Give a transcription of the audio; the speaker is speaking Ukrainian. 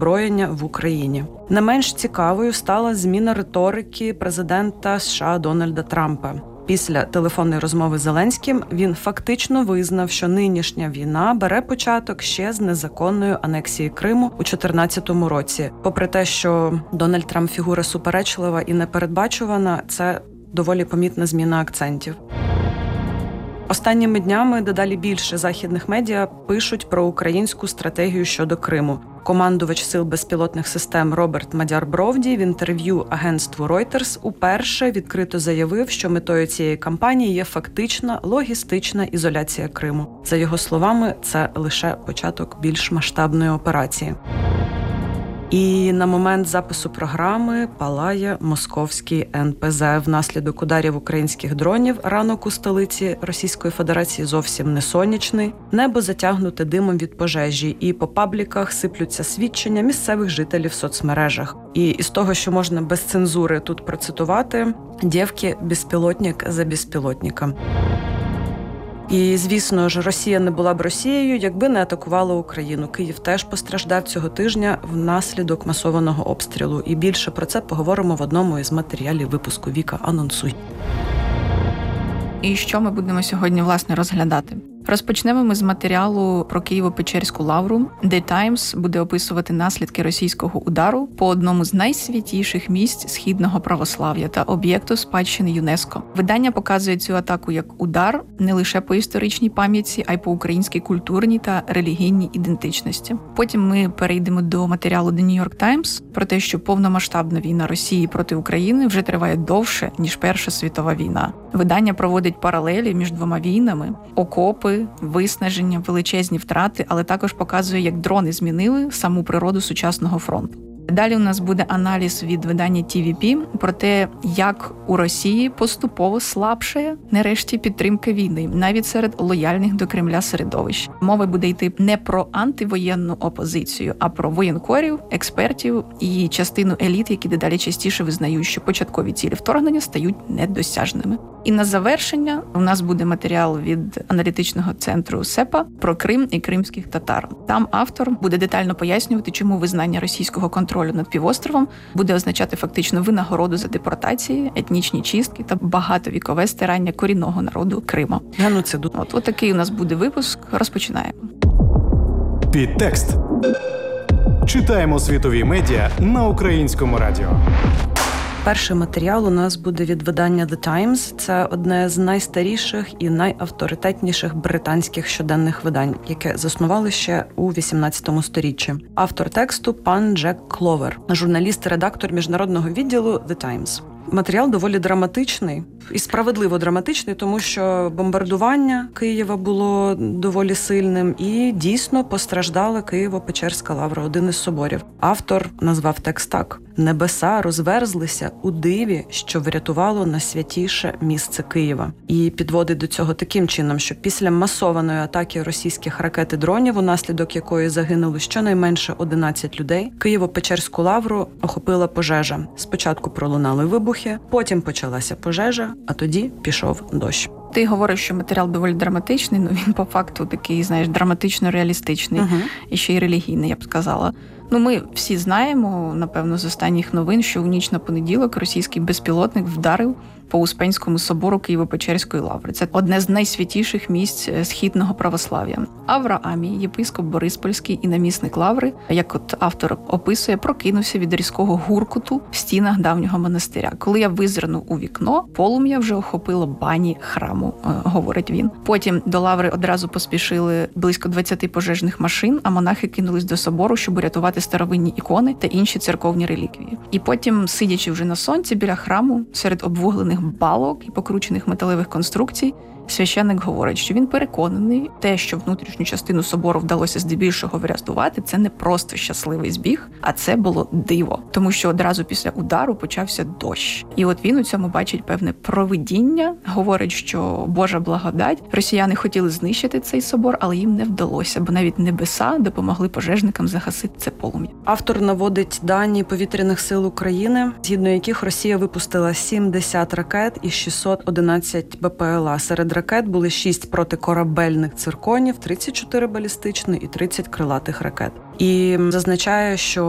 озброєння в Україні. Не менш цікавою стала зміна риторики президента США Дональда Трампа. Після телефонної розмови з Зеленським він фактично визнав, що нинішня війна бере початок ще з незаконної анексії Криму у 2014 році. Попри те, що Дональд Трамп фігура суперечлива і непередбачувана, це доволі помітна зміна акцентів. Останніми днями дедалі більше західних медіа пишуть про українську стратегію щодо Криму. Командувач сил безпілотних систем Роберт Мадяр-Бровді в інтерв'ю агентству Reuters уперше відкрито заявив, що метою цієї кампанії є фактична логістична ізоляція Криму. За його словами, це лише початок більш масштабної операції. І на момент запису програми палає московський НПЗ. Внаслідок ударів українських дронів ранок у столиці Російської Федерації зовсім не сонячний. Небо затягнуте димом від пожежі, і по пабліках сиплються свідчення місцевих жителів в соцмережах. І із того, що можна без цензури тут процитувати, «Дєвки, безпілотник за безпілотником». І, звісно ж, Росія не була б Росією, якби не атакувала Україну. Київ теж постраждав цього тижня внаслідок масованого обстрілу. І більше про це поговоримо в одному із матеріалів випуску. Віка, анонсуй. І що ми будемо сьогодні, власне, розглядати? Розпочнемо ми з матеріалу про Києво-Печерську лавру. The Times буде описувати наслідки російського удару по одному з найсвятіших місць східного православ'я та об'єкту спадщини ЮНЕСКО. Видання показує цю атаку як удар не лише по історичній пам'ятці, а й по українській культурній та релігійній ідентичності. Потім ми перейдемо до матеріалу The New York Times про те, що повномасштабна війна Росії проти України вже триває довше, ніж Перша світова війна. Видання проводить паралелі між двома війнами, окопи, виснаження, величезні втрати, але також показує, як дрони змінили саму природу сучасного фронту. Далі у нас буде аналіз від видання TVP про те, як у Росії поступово слабшає нарешті підтримка війни, навіть серед лояльних до Кремля середовищ. Мова буде йти не про антивоєнну опозицію, а про воєнкорів, експертів і частину еліт, які дедалі частіше визнають, що початкові цілі вторгнення стають недосяжними. І на завершення у нас буде матеріал від аналітичного центру СЕПА про Крим і кримських татар. Там автор буде детально пояснювати, чому визнання російського контролю над півостровом буде означати фактично винагороду за депортації, етнічні чистки та багатовікове стирання корінного народу Крима. Геноциду. От такий у нас буде випуск. Розпочинаємо. Підтекст. Читаємо світові медіа на українському радіо. Перший матеріал у нас буде від видання The Times. Це одне з найстаріших і найавторитетніших британських щоденних видань, яке заснували ще у 18 сторіччі. Автор тексту – пан Джек Кловер, журналіст і редактор міжнародного відділу The Times. Матеріал доволі драматичний і справедливо драматичний, тому що бомбардування Києва було доволі сильним і дійсно постраждала Києво-Печерська лавра, один із соборів. Автор назвав текст так: «Небеса розверзлися у диві, що врятувало найсвятіше місце Києва». І підводить до цього таким чином, що після масованої атаки російських ракет і дронів, унаслідок якої загинули щонайменше 11 людей, Києво-Печерську лавру охопила пожежа. Спочатку пролунали вибухи, потім почалася пожежа, а тоді пішов дощ. Ти говориш, що матеріал доволі драматичний, але він по факту такий, знаєш, драматично-реалістичний і ще й релігійний, я б сказала. Ми всі знаємо, напевно, з останніх новин, що у ніч на понеділок російський безпілотник вдарив по Успенському собору Києво-Печерської лаври. Це одне з найсвятіших місць східного православ'я. Авра Амій, єпископ Бориспольський і намісник лаври, як от автор описує, прокинувся від різкого гуркоту в стінах давнього монастиря. Коли я визирнув у вікно, полум'я вже охопило бані храму, говорить він. Потім до лаври одразу поспішили близько 20 пожежних машин, а монахи кинулись до собору, щоб рятувати старовинні ікони та інші церковні реліквії. І потім, сидячи вже на сонці біля храму, серед обвуглених балок і покручених металевих конструкцій, священник говорить, що він переконаний, те, що внутрішню частину собору вдалося здебільшого врятувати, це не просто щасливий збіг, а це було диво. Тому що одразу після удару почався дощ. І от він у цьому бачить певне провидіння, говорить, що Божа благодать. Росіяни хотіли знищити цей собор, але їм не вдалося, бо навіть небеса допомогли пожежникам загасити це полум'я. Автор наводить дані повітряних сил України, згідно яких Росія випустила 70 ракет і 611 БПЛА. Серед ракет були 6 протикорабельних цирконів, 34 балістичні і 30 крилатих ракет. І зазначає, що